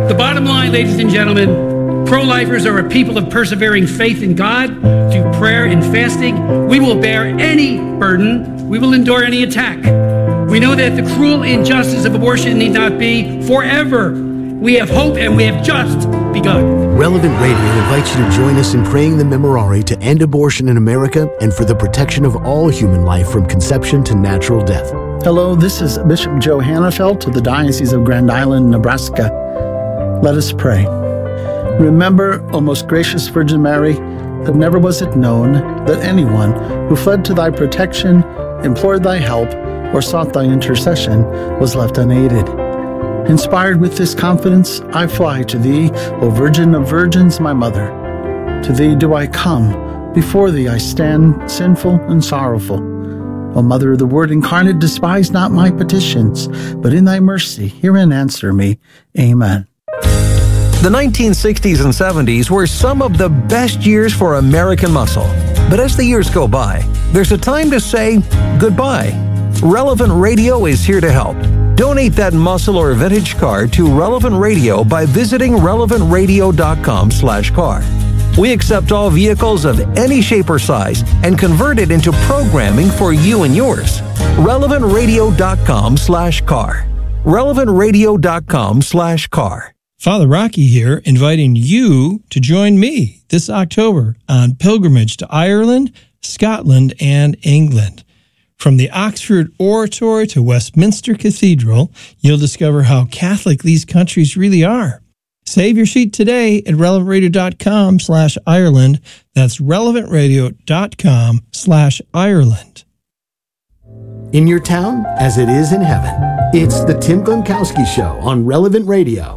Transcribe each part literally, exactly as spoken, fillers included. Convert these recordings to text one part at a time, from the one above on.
The bottom line, ladies and gentlemen, pro-lifers are a people of persevering faith in God through prayer and fasting. We will bear any burden. We will endure any attack. We know that the cruel injustice of abortion need not be forever. We have hope and we have just begun. Relevant Radio invites you to join us in praying the Memorare to end abortion in America and for the protection of all human life from conception to natural death. Hello, this is Bishop Joe Hannafelt of the Diocese of Grand Island, Nebraska. Let us pray. Remember, O most gracious Virgin Mary, that never was it known that anyone who fled to thy protection, implored thy help, or sought thy intercession was left unaided. Inspired with this confidence, I fly to thee, O Virgin of Virgins, my mother. To thee do I come, before thee I stand, sinful and sorrowful. O Mother of the Word incarnate, despise not my petitions, but in thy mercy hear and answer me. Amen. The nineteen sixties and seventies were some of the best years for American muscle. But as the years go by, there's a time to say goodbye. Relevant Radio is here to help. Donate that muscle or vintage car to Relevant Radio by visiting relevant radio dot com slash car. We accept all vehicles of any shape or size and convert it into programming for you and yours. relevant radio dot com slash car. relevant radio dot com slash car. Father Rocky here, inviting you to join me this October on pilgrimage to Ireland, Scotland, and England. From the Oxford Oratory to Westminster Cathedral, you'll discover how Catholic these countries really are. Save your seat today at relevant radio dot com slash Ireland. That's relevant radio dot com slash Ireland. In your town, as it is in heaven, it's the Tim Glemkowski Show on Relevant Radio.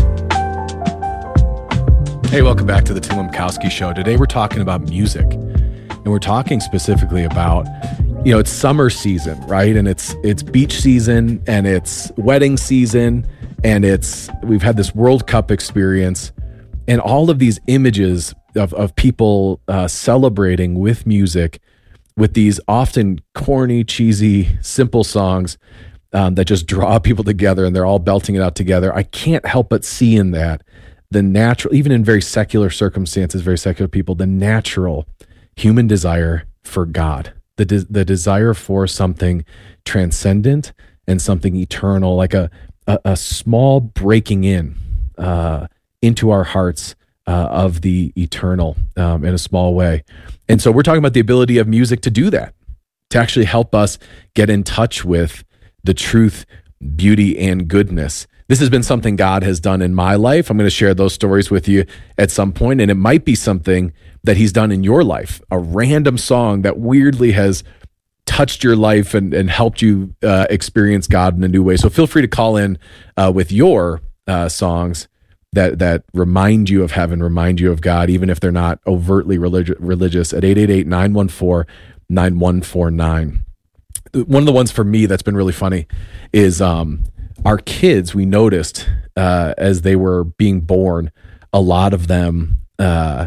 Hey, welcome back to the Tim Glemkowski Show. Today we're talking about music, and we're talking specifically about, you know, it's summer season, right? And it's it's beach season, and it's wedding season, and it's we've had this World Cup experience, and all of these images of of people uh, celebrating with music, with these often corny, cheesy, simple songs um, that just draw people together, and they're all belting it out together. I can't help but see in that the natural, even in very secular circumstances, very secular people, the natural human desire for God, the de- the desire for something transcendent and something eternal, like a a, a small breaking in uh, into our hearts uh, of the eternal um, in a small way. And so we're talking about the ability of music to do that, to actually help us get in touch with the truth, beauty, and goodness. This has been something God has done in my life. I'm going to share those stories with you at some point, and it might be something that he's done in your life, a random song that weirdly has touched your life and, and helped you uh, experience God in a new way. So feel free to call in uh, with your uh, songs that that remind you of heaven, remind you of God, even if they're not overtly religi- religious, at eight eight eight, nine one four, nine one four nine. One of the ones for me that's been really funny is um, our kids. We noticed uh, as they were being born, a lot of them, uh,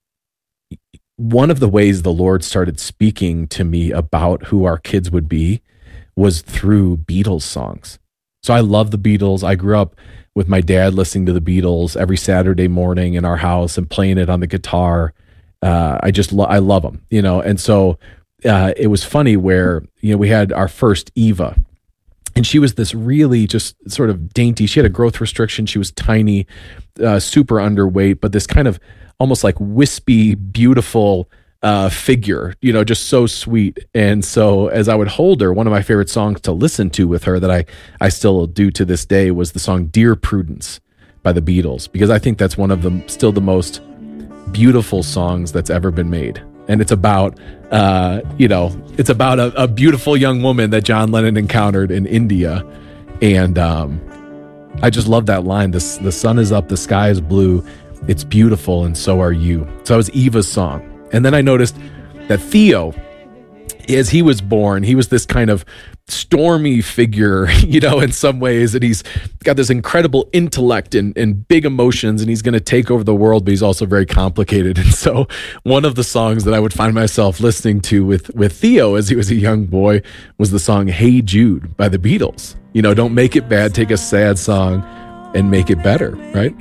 one of the ways the Lord started speaking to me about who our kids would be was through Beatles songs. So I love the Beatles. I grew up with my dad listening to the Beatles every Saturday morning in our house and playing it on the guitar. Uh, I just, lo- I love them, you know? And so uh, it was funny where, you know, we had our first Eva, and she was this really just sort of dainty. She had a growth restriction. She was tiny, uh, super underweight, but this kind of almost like wispy, beautiful uh, figure, you know, just so sweet. And so as I would hold her, one of my favorite songs to listen to with her that I, I still do to this day was the song Dear Prudence by the Beatles, because I think that's one of the still the most beautiful songs that's ever been made. And it's about, uh, you know, it's about a, a beautiful young woman that John Lennon encountered in India. And um, I just love that line. The, the sun is up, the sky is blue. It's beautiful, and so are you. So that was Eva's song. And then I noticed that Theo, as he was born, he was this kind of stormy figure, you know, in some ways, and he's got this incredible intellect and, and big emotions, and he's going to take over the world, but he's also very complicated. And so one of the songs that I would find myself listening to with, with Theo as he was a young boy was the song Hey Jude by the Beatles. You know, don't make it bad, take a sad song and make it better, right?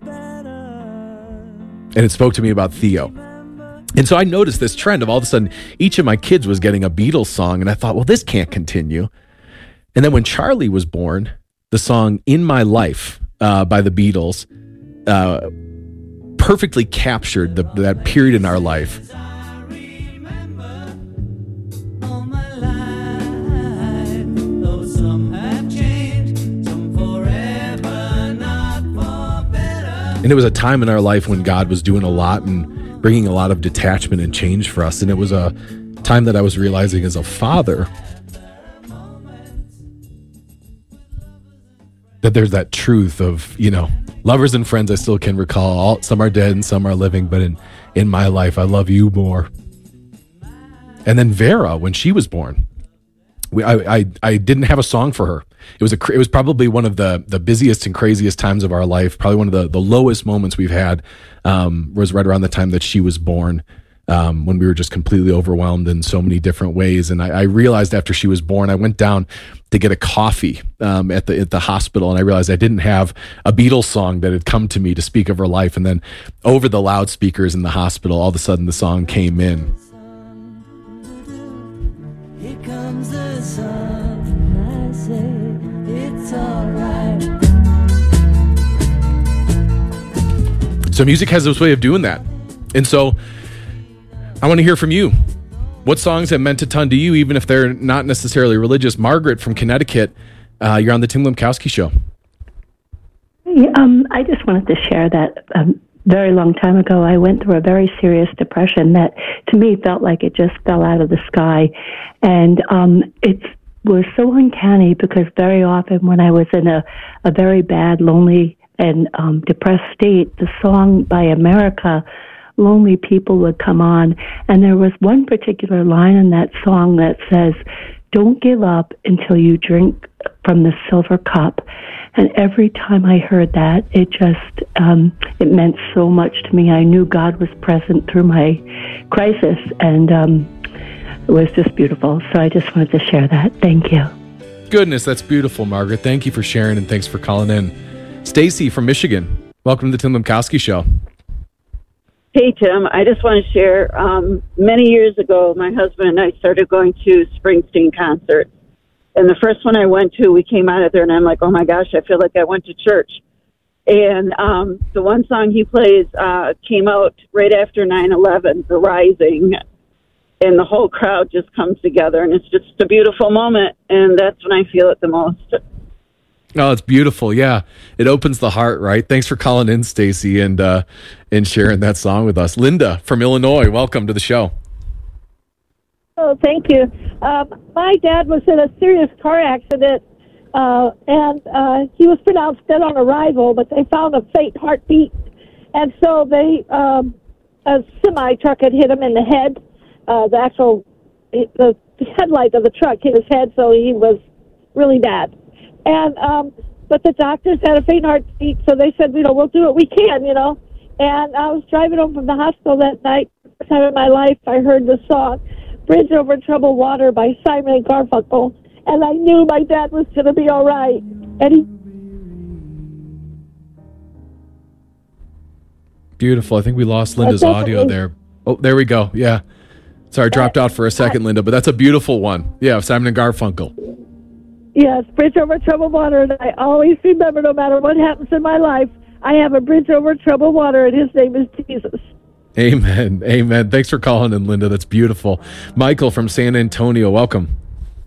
And it spoke to me about Theo. And so I noticed this trend of all of a sudden, each of my kids was getting a Beatles song. And I thought, well, this can't continue. And then when Charlie was born, the song In My Life uh, by the Beatles uh, perfectly captured the, that period in our life. And it was a time in our life when God was doing a lot and bringing a lot of detachment and change for us. And it was a time that I was realizing as a father that there's that truth of, you know, lovers and friends I still can recall. All, some are dead and some are living, but in, in my life, I love you more. And then Vera, when she was born, we, I, I I didn't have a song for her. It was a it was probably one of the the busiest and craziest times of our life. Probably one of the, the lowest moments we've had um, was right around the time that she was born, um, when we were just completely overwhelmed in so many different ways. And I, I realized after she was born, I went down to get a coffee um, at the at the hospital, and I realized I didn't have a Beatles song that had come to me to speak of her life. And then over the loudspeakers in the hospital, all of a sudden the song came in. Here comes the sun, and I say it's all right. So music has this way of doing that. And so I want to hear from you. What songs have meant a ton to you, even if they're not necessarily religious? Margaret from Connecticut, uh, you're on the Tim Lemkowski Show. Hey, um, I just wanted to share that um, very long time ago, I went through a very serious depression that, to me, felt like it just fell out of the sky. And um, it was so uncanny because very often when I was in a, a very bad, lonely, and um, depressed state, the song by America, Lonely People, would come on. And there was one particular line in that song that says, "Don't give up until you drink from the silver cup." And every time I heard that, it just, um, it meant so much to me. I knew God was present through my crisis, and um, it was just beautiful. So I just wanted to share that. Thank you. Goodness, that's beautiful, Margaret. Thank you for sharing, and thanks for calling in. Stacy from Michigan, welcome to the Tim Lemkowski Show. Hey, Tim. I just want to share, um, many years ago, my husband and I started going to Springsteen concerts. And the first one I went to, we came out of there, and I'm like, oh, my gosh, I feel like I went to church. And um, the one song he plays uh, came out right after nine eleven, The Rising, and the whole crowd just comes together, and it's just a beautiful moment, and that's when I feel it the most. Oh, it's beautiful. Yeah. It opens the heart, right? Thanks for calling in, Stacy, and uh, and sharing that song with us. Linda from Illinois, welcome to the show. Oh, thank you. Um, my dad was in a serious car accident, uh, and uh, he was pronounced dead on arrival, but they found a faint heartbeat. And so they, um, a semi-truck had hit him in the head. Uh, the actual, the headlight of the truck hit his head, so he was really bad. And, um, but the doctors had a faint heartbeat, so they said, you know, we'll do what we can, you know. And I was driving home from the hospital that night. First time in my life I heard the song, Bridge Over Troubled Water by Simon and Garfunkel, and I knew my dad was going to be all right. And he... Beautiful. I think we lost Linda's audio there. Oh, there we go. Yeah. Sorry, dropped out for a second, Linda, but that's a beautiful one. Yeah, Simon and Garfunkel. Yes, Bridge Over Troubled Water, and I always remember, no matter what happens in my life, I have a bridge over troubled water, and his name is Jesus. Amen. Amen. Thanks for calling in, Linda. That's beautiful. Michael from San Antonio, welcome.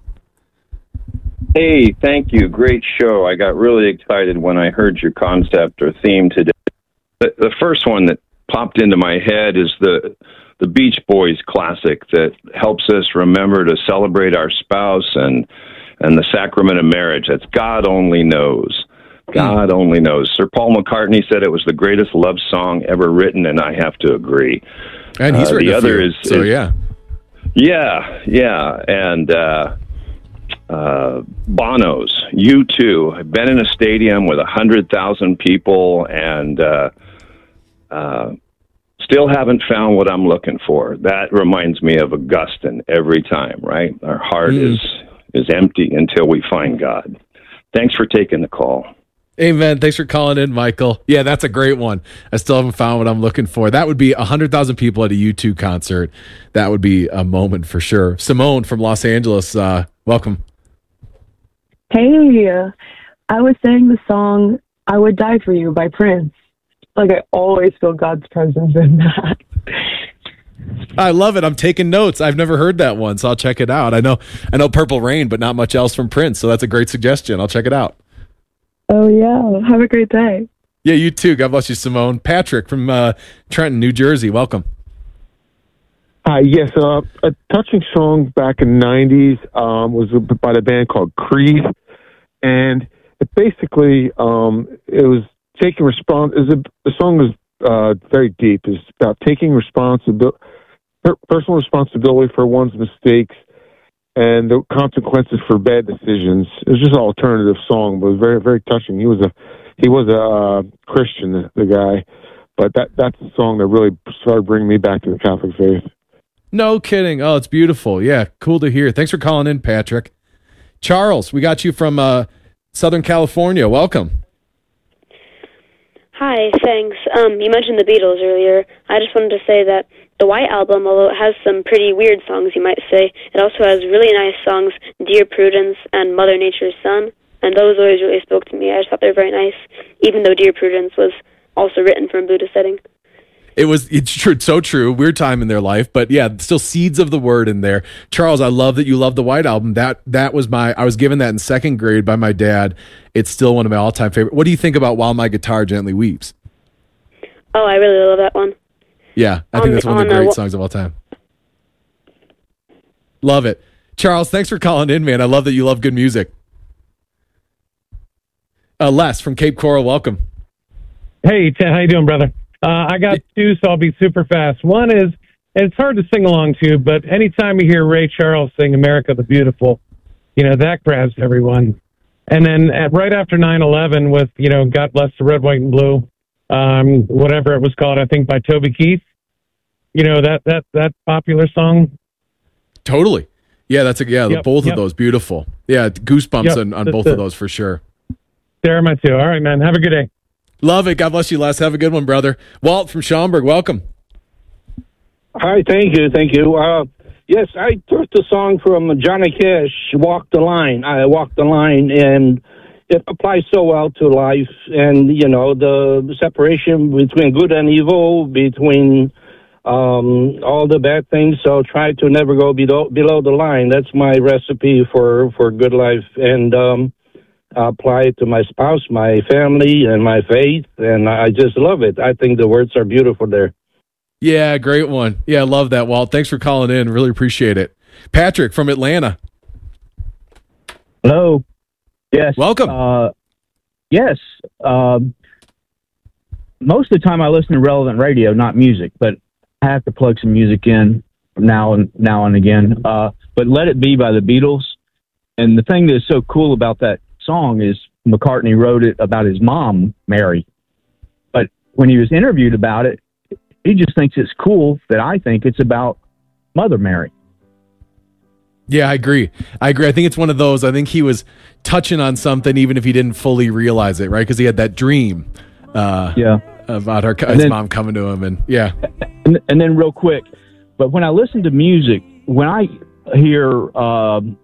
Hey, thank you. Great show. I got really excited when I heard your concept or theme today. The, the first one that popped into my head is the the Beach Boys classic that helps us remember to celebrate our spouse and and the sacrament of marriage. That's God Only Knows. God only knows. Sir Paul McCartney said it was the greatest love song ever written, and I have to agree. And he's uh, written the a other few, is, so is, yeah. Yeah, yeah. And uh, uh, Bono's, U two. I've been in a stadium with one hundred thousand people, and uh, uh, still haven't found what I'm looking for. That reminds me of Augustine every time, right? Our heart mm. is, is empty until we find God. Thanks for taking the call. Amen. Thanks for calling in, Michael. Yeah, that's a great one. I still haven't found what I'm looking for. That would be one hundred thousand people at a U two concert. That would be a moment for sure. Simone from Los Angeles, uh, welcome. Hey, I was saying the song I Would Die For You by Prince. Like, I always feel God's presence in that. I love it. I'm taking notes. I've never heard that one, so I'll check it out. I know I know Purple Rain, but not much else from Prince, so that's a great suggestion. I'll check it out. Oh, yeah. Have a great day. Yeah, you too. God bless you, Simone. Patrick from uh, Trenton, New Jersey. Welcome. Hi, yes. Uh, a touching song back in the nineties um, was by the band called Creed. And it basically, um, it was taking respons- is a, the song was uh, very deep. It's about taking responsibility, personal responsibility for one's mistakes and the consequences for bad decisions. It was just an alternative song, but it was very, very touching. He was a, he was a uh, Christian, the, the guy, but that that's the song that really started bringing me back to the Catholic faith. No kidding. Oh, it's beautiful. Yeah, cool to hear. Thanks for calling in, Patrick. Charles, we got you from uh, Southern California. Welcome. Hi, thanks. Um, you mentioned the Beatles earlier. I just wanted to say that the White Album, although it has some pretty weird songs, you might say, it also has really nice songs, Dear Prudence and Mother Nature's Son, and those always really spoke to me. I just thought they were very nice, even though Dear Prudence was also written from a Buddhist setting. It was, it's true, it's so true. Weird time in their life, but yeah, still seeds of the word in there. Charles, I love that you love the White Album. That that was my, I was given that in second grade by my dad. It's still one of my all-time favorite. What do you think about While My Guitar Gently Weeps? Oh, I really love that one. Yeah, I on, think that's one of the on, great uh, songs of all time. Love it. Charles, thanks for calling in, man. I love that you love good music. Uh, Les from Cape Coral, welcome. Hey, Ted, how you doing, brother? Uh, I got two, so I'll be super fast. One is, and it's hard to sing along to, but anytime you hear Ray Charles sing America the Beautiful, you know, that grabs everyone. And then at, right after nine eleven with, you know, God Bless the Red, White, and Blue, um, whatever it was called, I think by Toby Keith, you know, that that that popular song. Totally. Yeah, that's a, yeah, Yep, both yep. of those, beautiful. Yeah, goosebumps Yep, on, on that's both it. of those for sure. There, my two. All right, man. Have a good day. Love it. God bless you, Les. Have a good one, brother. Walt from Schaumburg, welcome. Hi, thank you, thank you. Uh, yes, I took the song from Johnny Cash, Walk the Line. I walked the line, and it applies so well to life and, you know, the separation between good and evil, between um, all the bad things. So try to never go below, below the line. That's my recipe for, for good life. And um, I apply it to my spouse, my family, and my faith, and I just love it. I think the words are beautiful there. Yeah, great one. Yeah, I love that, Walt. Thanks for calling in. Really appreciate it. Patrick from Atlanta. Hello. Yes. Welcome. Uh, yes. Um, most of the time I listen to relevant radio, not music, but I have to plug some music in now and now and again. Uh, but Let It Be by the Beatles. And the thing that's so cool about that song is McCartney wrote it about his mom, Mary. But when he was interviewed about it, he just thinks it's cool that I think it's about Mother Mary. Yeah, I agree. I agree. I think it's one of those, I think he was touching on something even if he didn't fully realize it, right? Because he had that dream uh, yeah. about her, And his then- mom coming to him. And yeah. And, and then real quick, but when I listen to music, when I hear um,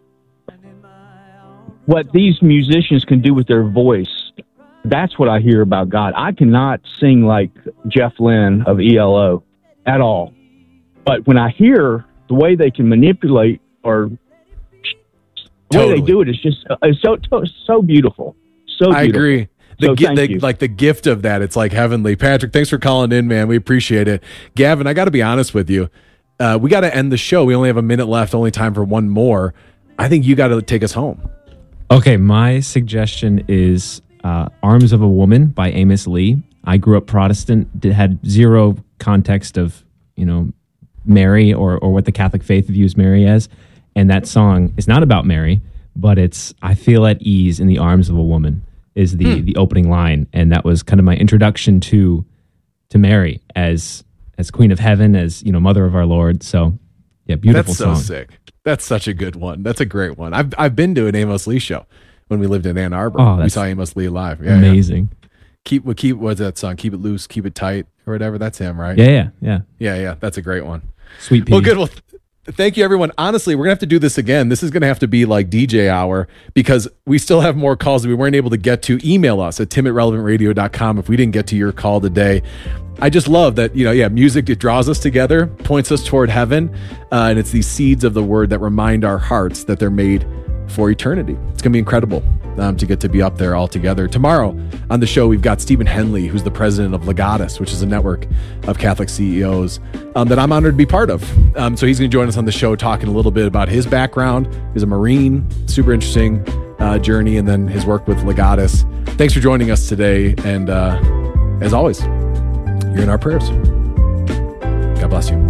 what these musicians can do with their voice, that's what I hear about God. I cannot sing like Jeff Lynne of E L O at all. But when I hear the way they can manipulate or the way Totally. they do it, it's just uh, it's so so beautiful. So beautiful. I agree. The, So gi- thank the you. like the gift of that, it's like heavenly. Patrick, thanks for calling in, man. We appreciate it. Gavin, I got to be honest with you. Uh, we got to end the show. We only have a minute left. Only time for one more. I think you got to take us home. Okay, my suggestion is uh, Arms of a Woman by Amos Lee. I grew up Protestant, did, had zero context of, you know, Mary or, or what the Catholic faith views Mary as. And that song is not about Mary, but it's I Feel at Ease in the Arms of a Woman is the, Hmm. the opening line. And that was kind of my introduction to to Mary as as Queen of Heaven, as, you know, Mother of our Lord. So, yeah, beautiful That's so song. sick. That's such a good one. That's a great one. I've I've been to an Amos Lee show. when we lived in Ann Arbor. Oh, we that's saw Amos Lee live. Yeah, amazing. Yeah. Keep what keep what's that song? Keep it loose, keep it tight, or whatever. That's him, right? Yeah, yeah, yeah. Yeah, yeah. That's a great one. Sweet pea. Well, good. Well, th- thank you, everyone. Honestly, we're gonna have to do this again. This is gonna have to be like D J hour because we still have more calls that we weren't able to get to. Email us at tim at relevant radio dot com if we didn't get to your call today. I just love that, you know, yeah, music, it draws us together, points us toward heaven, uh, and it's these seeds of the word that remind our hearts that they're made for eternity. It's going to be incredible um, to get to be up there all together. Tomorrow on the show, we've got Stephen Henley, who's the president of Legatus, which is a network of Catholic C E Os um, that I'm honored to be part of. Um, so he's going to join us on the show talking a little bit about his background. He's a Marine, super interesting uh, journey, and then his work with Legatus. Thanks for joining us today. And uh, as always, you're in our prayers. God bless you.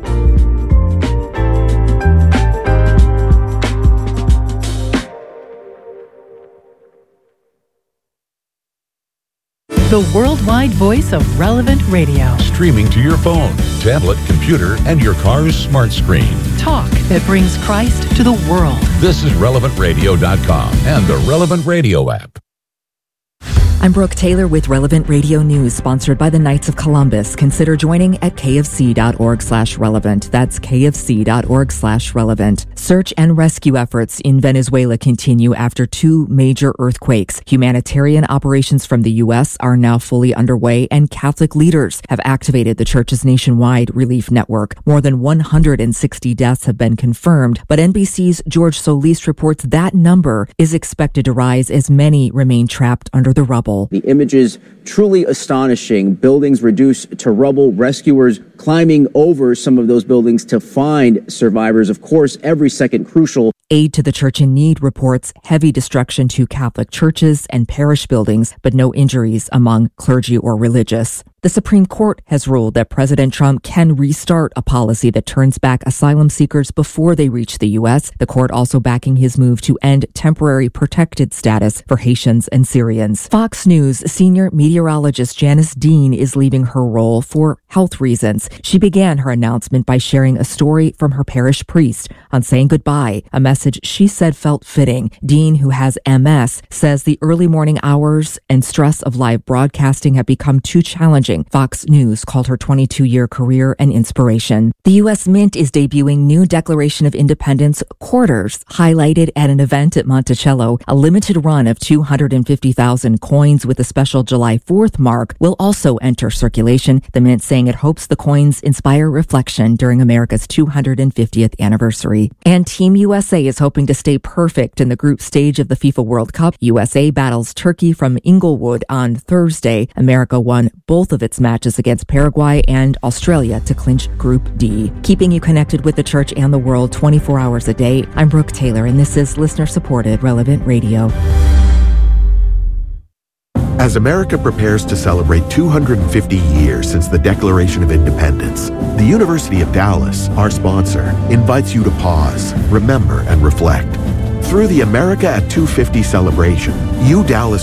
The worldwide voice of Relevant Radio. Streaming to your phone, tablet, computer, and your car's smart screen. Talk that brings Christ to the world. This is relevant radio dot com and the Relevant Radio app. I'm Brooke Taylor with Relevant Radio News, sponsored by the Knights of Columbus. Consider joining at kfc.org slash relevant. That's kfc.org slash relevant. Search and rescue efforts in Venezuela continue after two major earthquakes. Humanitarian operations from the U S are now fully underway, and Catholic leaders have activated the church's nationwide relief network. More than one hundred sixty deaths have been confirmed, but N B C's George Solis reports that number is expected to rise as many remain trapped under the rubble. The images truly astonishing. Buildings reduced to rubble, rescuers climbing over some of those buildings to find survivors. Of course, every second crucial. Aid to the Church in Need reports heavy destruction to Catholic churches and parish buildings, but no injuries among clergy or religious. The Supreme Court has ruled that President Trump can restart a policy that turns back asylum seekers before they reach the U S. The court also backing his move to end temporary protected status for Haitians and Syrians. Fox News senior meteorologist Janice Dean is leaving her role for health reasons. She began her announcement by sharing a story from her parish priest on saying goodbye, a message she said felt fitting. Dean, who has M S, says the early morning hours and stress of live broadcasting have become too challenging. Fox News called her twenty-two-year career an inspiration. The U S Mint is debuting new Declaration of Independence quarters, highlighted at an event at Monticello. A limited run of two hundred fifty thousand coins with a special July fourth mark will also enter circulation, the Mint saying it hopes the coins inspire reflection during America's two hundred fiftieth anniversary. And Team U S A is hoping to stay perfect in the group stage of the FIFA World Cup. U S A battles Turkey from Inglewood on Thursday. America won both of its matches against Paraguay and Australia to clinch Group D. Keeping you connected with the church and the world twenty-four hours a day, I'm Brooke Taylor, and this is listener-supported Relevant Radio. As America prepares to celebrate two hundred fifty years since the Declaration of Independence, the University of Dallas, our sponsor, invites you to pause, remember, and reflect. Through the America at two fifty celebration, U Dallas